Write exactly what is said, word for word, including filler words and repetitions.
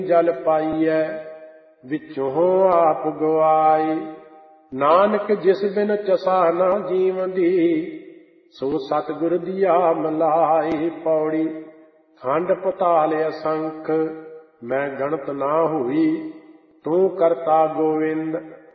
ਜਲ ਪਾਈਐ ਵਿੱਚੋਂ ਆਪ ਗਵਾਈ। ਨਾਨਕ ਜਿਸ ਬਿਨ ਚਸਾ ਨਾ ਜੀਵਦੀ ਸੋ ਸਤਿਗੁਰ ਦੀਆ ਮਲਾਈ। ਪੌੜੀ ਖੰਡ ਪਤਾਲ ਅਸੰਖ ਮੈਂ ਗਣਤ ਨਾ ਹੋਈ ਤੂੰ ਕਰਤਾ ਗੋਵਿੰਦ